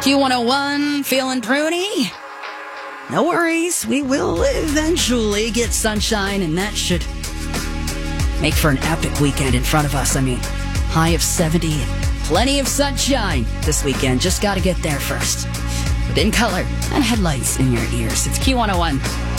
Q101, feeling pruny? No worries, we will eventually get sunshine, and that should make for an epic weekend in front of us. I mean, high of 70 and plenty of sunshine this weekend. Just gotta get there first. But in color and headlights in your ears. It's Q101.